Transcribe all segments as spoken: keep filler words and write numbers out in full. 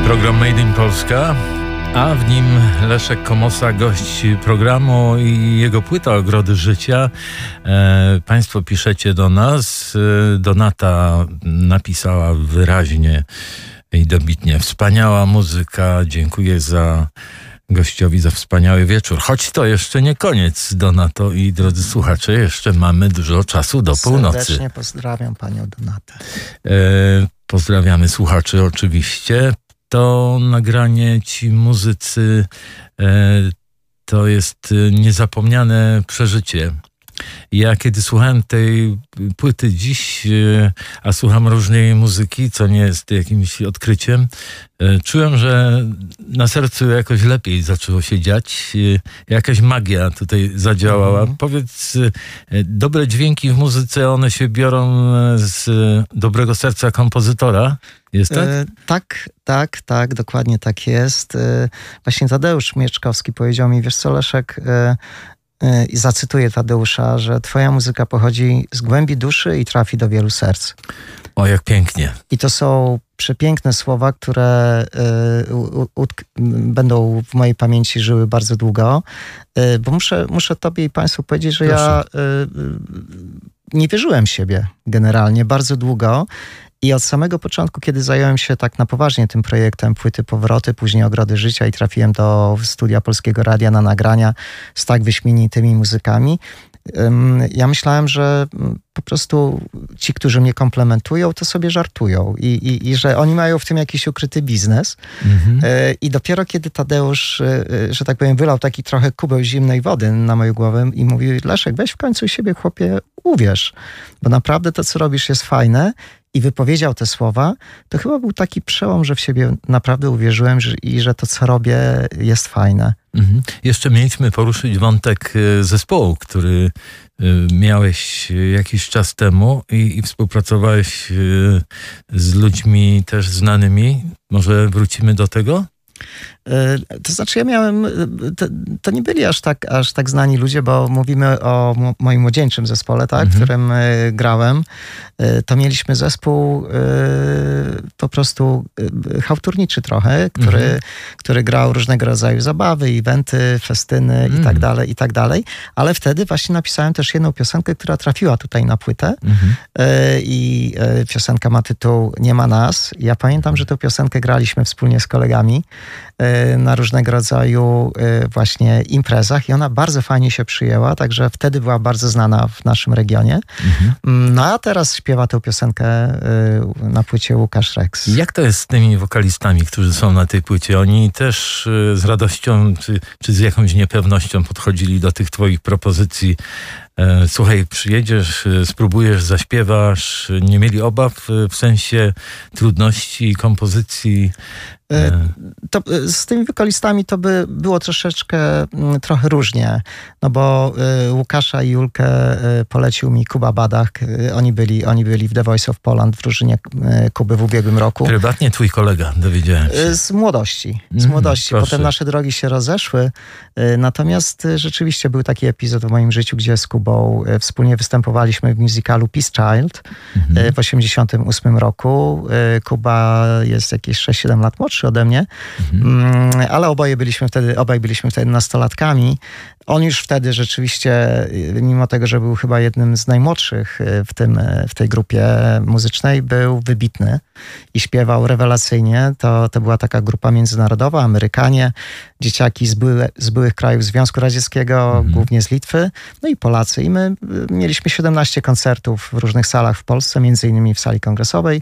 Program Made in Polska, a w nim Leszek Komosa, gość programu i jego płyta Ogrody Życia. E, państwo piszecie do nas. E, Donata napisała wyraźnie i dobitnie: wspaniała muzyka, dziękuję za gościowi za wspaniały wieczór. Choć to jeszcze nie koniec, Donato i drodzy słuchacze, jeszcze mamy dużo czasu do północy. Serdecznie pozdrawiam panią Donatę. E, pozdrawiamy słuchaczy oczywiście. To nagranie, ci muzycy, e, to jest niezapomniane przeżycie. Ja kiedy słuchałem tej płyty dziś, e, a słucham różnej muzyki, co nie jest jakimś odkryciem, e, czułem, że na sercu jakoś lepiej zaczęło się dziać. E, jakaś magia tutaj zadziałała. Mhm. Powiedz, e, dobre dźwięki w muzyce, one się biorą z dobrego serca kompozytora. Jest tak? E, tak, tak, tak, dokładnie tak jest. E, właśnie Tadeusz Mieczkowski powiedział mi: wiesz co, Leszek, e, e, i zacytuję Tadeusza, że twoja muzyka pochodzi z głębi duszy i trafi do wielu serc. O, jak pięknie. I to są przepiękne słowa, które y, u, u, będą w mojej pamięci żyły bardzo długo, y, bo muszę, muszę tobie i państwu powiedzieć, że Proszę. ja y, y, nie wierzyłem w siebie generalnie bardzo długo. I od samego początku, kiedy zająłem się tak na poważnie tym projektem Płyty Powroty, później Ogrody Życia i trafiłem do studia Polskiego Radia na nagrania z tak wyśmienitymi muzykami, ja myślałem, że po prostu ci, którzy mnie komplementują, to sobie żartują i, i, i że oni mają w tym jakiś ukryty biznes. Mhm. I dopiero kiedy Tadeusz, że tak powiem, wylał taki trochę kubeł zimnej wody na moją głowę i mówi: Leszek, weź w końcu siebie, chłopie, uwierz, bo naprawdę to, co robisz, jest fajne. I wypowiedział te słowa, to chyba był taki przełom, że w siebie naprawdę uwierzyłem że, i że to, co robię, jest fajne. Mhm. Jeszcze mieliśmy poruszyć wątek zespołu, który miałeś jakiś czas temu i, i współpracowałeś z ludźmi też znanymi. Może wrócimy do tego? To znaczy ja miałem, to, to nie byli aż tak, aż tak znani ludzie, bo mówimy o m- moim młodzieńczym zespole, tak, mhm. w którym y, grałem. Y, to mieliśmy zespół y, po prostu y, chałturniczy trochę, który, mhm. który grał różnego rodzaju zabawy, eventy, festyny mhm. i tak dalej, i tak dalej. Ale wtedy właśnie napisałem też jedną piosenkę, która trafiła tutaj na płytę mhm. y, i y, piosenka ma tytuł Nie ma nas. Ja pamiętam, że tę piosenkę graliśmy wspólnie z kolegami na różnego rodzaju właśnie imprezach i ona bardzo fajnie się przyjęła, także wtedy była bardzo znana w naszym regionie. Mhm. No a teraz śpiewa tę piosenkę na płycie Łukasz Rex. Jak to jest z tymi wokalistami, którzy są na tej płycie? Oni też z radością czy, czy z jakąś niepewnością podchodzili do tych twoich propozycji? Słuchaj, przyjedziesz, spróbujesz, zaśpiewasz. Nie mieli obaw w sensie trudności kompozycji? To, z tymi wokalistami to by było troszeczkę, trochę różnie, no bo Łukasza i Julkę polecił mi Kuba Badach. Oni byli, oni byli w The Voice of Poland w drużynie Kuby w ubiegłym roku. Prywatnie twój kolega, dowiedziałem się. Z młodości. Z mm, młodości. Proszę. Potem nasze drogi się rozeszły. Natomiast rzeczywiście był taki epizod w moim życiu, gdzie z Kubą wspólnie występowaliśmy w musicalu Peace Child mm-hmm. w osiemdziesiątym ósmym roku. Kuba jest jakieś sześć siedem lat młodszy ode mnie, mhm. ale oboje byliśmy wtedy, obaj byliśmy wtedy nastolatkami. On już wtedy rzeczywiście, mimo tego, że był chyba jednym z najmłodszych w, tym, w tej grupie muzycznej, był wybitny i śpiewał rewelacyjnie. To, to była taka grupa międzynarodowa, Amerykanie, dzieciaki z, były, z byłych krajów Związku Radzieckiego, mhm. głównie z Litwy, no i Polacy. I my mieliśmy siedemnaście koncertów w różnych salach w Polsce, między innymi w sali kongresowej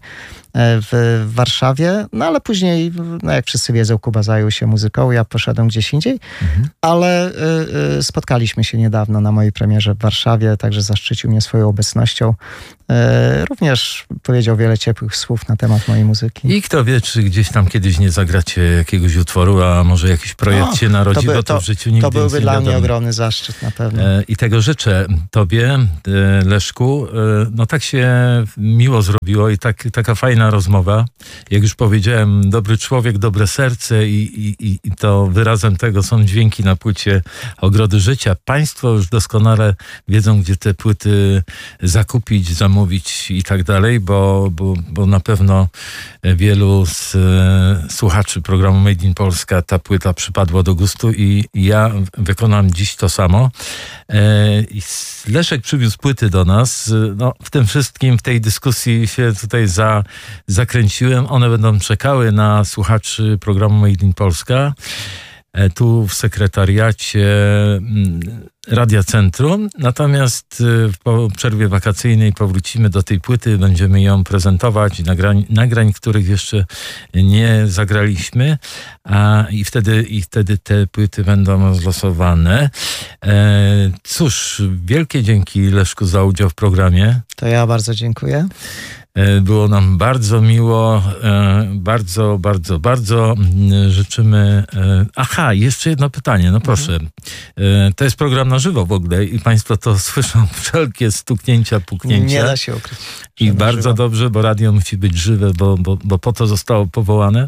w, w Warszawie, no ale później, no jak wszyscy wiedzą, Kuba zajął się muzyką, ja poszedłem gdzieś indziej, mhm. ale y, y, spotkaliśmy się niedawno na mojej premierze w Warszawie, także zaszczycił mnie swoją obecnością. Y, również powiedział wiele ciepłych słów na temat mojej muzyki. I kto wie, czy gdzieś tam kiedyś nie zagracie jakiegoś utworu, a może jakiś projekt no, się narodzi, to by, bo to, to w życiu nigdy To byłby dla wiadomo. mnie ogromny zaszczyt na pewno. I tego życzę tobie, Leszku. No tak się miło zrobiło i tak, taka fajna rozmowa. Jak już powiedziałem, dobry człowiek, dobre serce i, i, i to wyrazem tego są dźwięki na płycie Ogrody Życia. Państwo już doskonale wiedzą, gdzie te płyty zakupić, zamówić. mówić i tak dalej, bo, bo, bo na pewno wielu z e, słuchaczy programu Made in Polska ta płyta przypadła do gustu i, i ja wykonam dziś to samo. E, i Leszek przywiózł płyty do nas. No, w tym wszystkim, w tej dyskusji się tutaj za, zakręciłem. One będą czekały na słuchaczy programu Made in Polska. Tu w sekretariacie Radia Centrum. Natomiast po przerwie wakacyjnej powrócimy do tej płyty, będziemy ją prezentować, nagrań, nagrań których jeszcze nie zagraliśmy, a i wtedy, i wtedy te płyty będą rozlosowane. E, cóż, wielkie dzięki, Leszku, za udział w programie. To ja bardzo dziękuję. Było nam bardzo miło, bardzo, bardzo, bardzo życzymy... Aha, jeszcze jedno pytanie, no proszę. Mhm. To jest program na żywo w ogóle i państwo to słyszą, wszelkie stuknięcia, puknięcia. Nie da się ukryć. I bardzo żywo. Dobrze, bo radio musi być żywe, bo, bo, bo po to zostało powołane.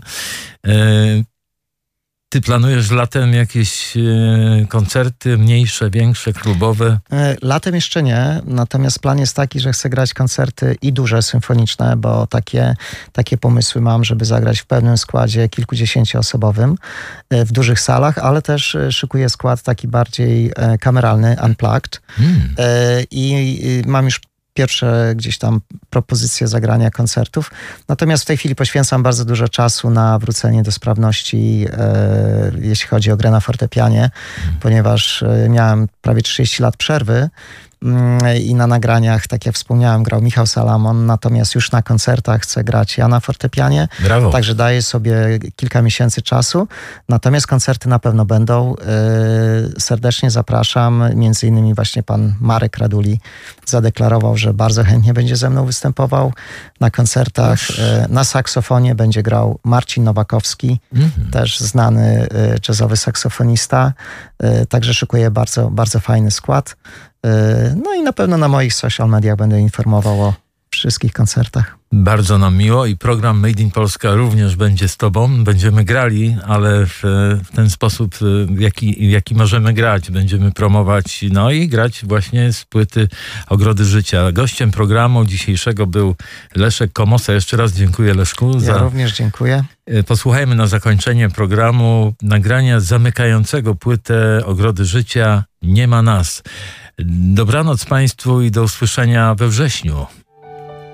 Ty planujesz latem jakieś e, koncerty mniejsze, większe, klubowe? Latem jeszcze nie, natomiast plan jest taki, że chcę grać koncerty i duże, symfoniczne, bo takie, takie pomysły mam, żeby zagrać w pełnym składzie kilkudziesięcioosobowym w dużych salach, ale też szykuję skład taki bardziej kameralny, unplugged. Hmm. I, i mam już pierwsze gdzieś tam propozycje zagrania koncertów. Natomiast w tej chwili poświęcam bardzo dużo czasu na wrócenie do sprawności, e, jeśli chodzi o grę na fortepianie, mm. ponieważ miałem prawie trzydzieści lat przerwy i na nagraniach, tak jak wspomniałem, grał Michał Salamon, natomiast już na koncertach chcę grać ja na fortepianie. Brawo. Także daję sobie kilka miesięcy czasu. Natomiast koncerty na pewno będą. Yy, serdecznie zapraszam. Między innymi właśnie pan Marek Raduli zadeklarował, że bardzo chętnie będzie ze mną występował na koncertach. Yy, na saksofonie będzie grał Marcin Nowakowski, mm-hmm. też znany yy, jazzowy saksofonista. Yy, także szykuję bardzo, bardzo fajny skład. No i na pewno na moich social mediach będę informował o wszystkich koncertach. Bardzo nam miło i program Made in Polska również będzie z tobą. Będziemy grali, ale w, w ten sposób, w jaki, w jaki możemy grać. Będziemy promować, no i grać właśnie z płyty Ogrody Życia. Gościem programu dzisiejszego był Leszek Komosa. Jeszcze raz dziękuję, Leszku. Ja za... również dziękuję. Posłuchajmy na zakończenie programu nagrania zamykającego płytę Ogrody Życia Nie ma nas. Dobranoc Państwu i do usłyszenia we wrześniu.